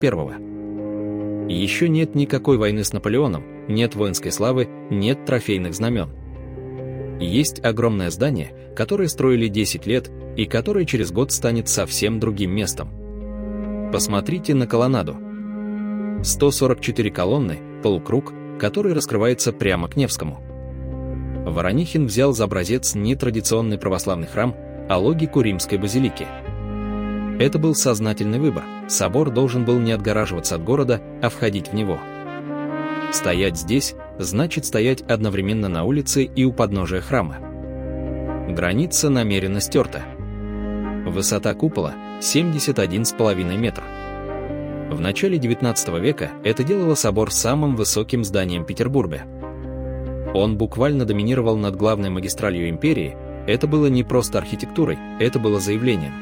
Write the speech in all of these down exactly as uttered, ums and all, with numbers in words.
первого. Еще нет никакой войны с Наполеоном, нет воинской славы, нет трофейных знамен. Есть огромное здание, которое строили десять лет и которое через год станет совсем другим местом. Посмотрите на колоннаду. сто сорок четыре колонны, полукруг, который раскрывается прямо к Невскому. Воронихин взял за образец не традиционный православный храм, а логику римской базилики. Это был сознательный выбор. Собор должен был не отгораживаться от города, а входить в него. Стоять здесь значит стоять одновременно на улице и у подножия храма. Граница намеренно стерта. Высота купола семьдесят один с половиной метра. В начале девятнадцатого века это делало собор самым высоким зданием Петербурга. Он буквально доминировал над главной магистралью империи. Это было не просто архитектурой, это было заявлением.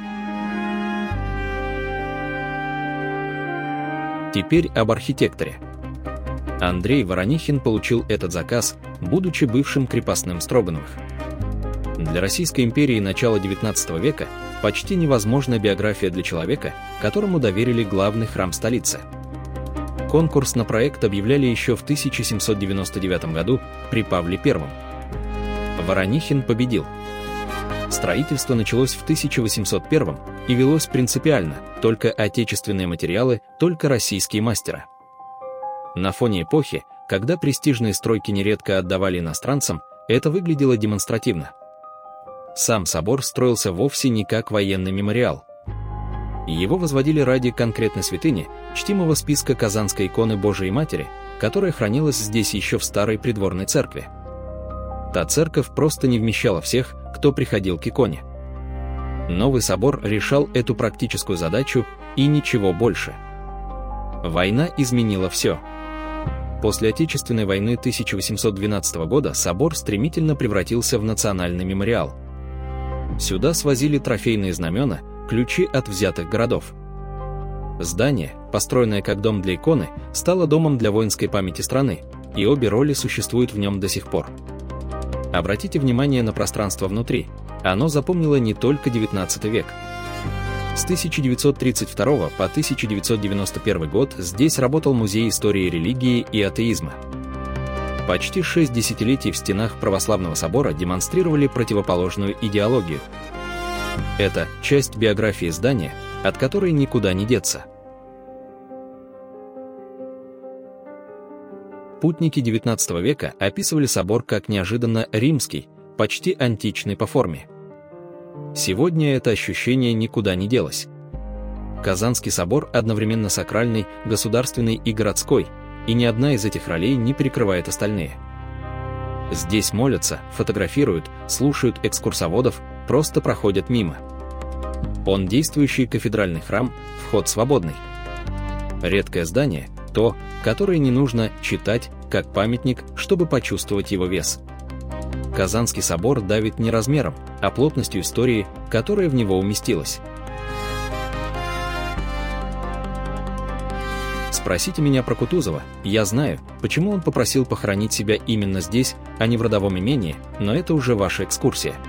Теперь об архитекторе. Андрей Воронихин получил этот заказ, будучи бывшим крепостным Строгановых. Для Российской империи начала девятнадцатого века почти невозможна биография для человека, которому доверили главный храм столицы. Конкурс на проект объявляли еще в тысяча семьсот девяносто девятом году при Павле Первом. Воронихин победил. Строительство началось в тысяча восемьсот первом и велось принципиально: только отечественные материалы, только российские мастера. На фоне эпохи, когда престижные стройки нередко отдавали иностранцам, это выглядело демонстративно. Сам собор строился вовсе не как военный мемориал. Его возводили ради конкретной святыни, чтимого списка Казанской иконы Божией Матери, которая хранилась здесь еще в старой придворной церкви. Та церковь просто не вмещала всех, кто приходил к иконе. Новый собор решал эту практическую задачу и ничего больше. Война изменила все. После Отечественной войны тысяча восемьсот двенадцатого года собор стремительно превратился в национальный мемориал. Сюда свозили трофейные знамена, ключи от взятых городов. Здание, построенное как дом для иконы, стало домом для воинской памяти страны, и обе роли существуют в нем до сих пор. Обратите внимание на пространство внутри. Оно запомнило не только девятнадцатый век. С тысяча девятьсот тридцать второго по тысяча девятьсот девяносто первый год здесь работал Музей истории религии и атеизма. Почти шесть десятилетий в стенах Православного собора демонстрировали противоположную идеологию. Это часть биографии здания, от которой никуда не деться. Путники девятнадцатого века описывали собор как неожиданно римский, почти античный по форме. Сегодня это ощущение никуда не делось. Казанский собор одновременно сакральный, государственный и городской, и ни одна из этих ролей не перекрывает остальные. Здесь молятся, фотографируют, слушают экскурсоводов, просто проходят мимо. Он действующий кафедральный храм, вход свободный. Редкое здание – то, которое не нужно читать, как памятник, чтобы почувствовать его вес. Казанский собор давит не размером, а плотностью истории, которая в него уместилась. Спросите меня про Кутузова, я знаю, почему он попросил похоронить себя именно здесь, а не в родовом имении, но это уже ваша экскурсия.